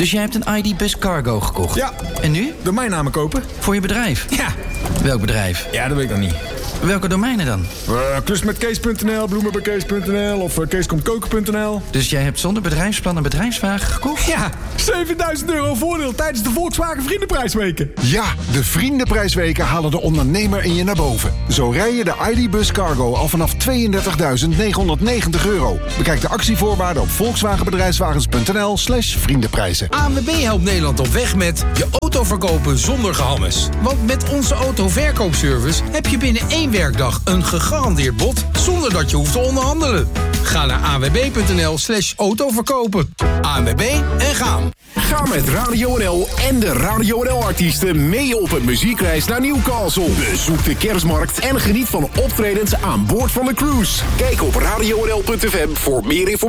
Dus jij hebt een ID Bus Cargo gekocht? Ja. En nu? Domeinnamen kopen. Voor je bedrijf? Ja. Welk bedrijf? Ja, dat weet ik nog niet. Welke domeinen dan? Klusmetkees.nl, bloemenbijkees.nl of keeskomkoken.nl. Dus jij hebt zonder bedrijfsplan een bedrijfswagen gekocht? Ja, €7.000 voordeel tijdens de Volkswagen Vriendenprijsweken. Ja, de Vriendenprijsweken halen de ondernemer in je naar boven. Zo rij je de ID Bus Cargo al vanaf €32.990. Bekijk de actievoorwaarden op volkswagenbedrijfswagens.nl/vriendenprijzen. ANWB helpt Nederland op weg met je auto verkopen zonder gehammes. Want met onze autoverkoopservice heb je binnen 1 werkdag een gegarandeerd bod zonder dat je hoeft te onderhandelen. Ga naar anwb.nl/autoverkopen. ANWB en gaan. Ga met Radio NL en de Radio NL-artiesten mee op een muziekreis naar Newcastle. Bezoek de kerstmarkt en geniet van optredens aan boord van de cruise. Kijk op radionl.fm voor meer informatie.